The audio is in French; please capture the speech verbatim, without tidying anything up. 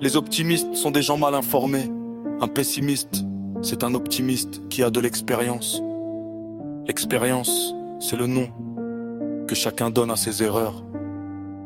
Les optimistes sont des gens mal informés. Un pessimiste, c'est un optimiste qui a de l'expérience. L'expérience, c'est le nom que chacun donne à ses erreurs.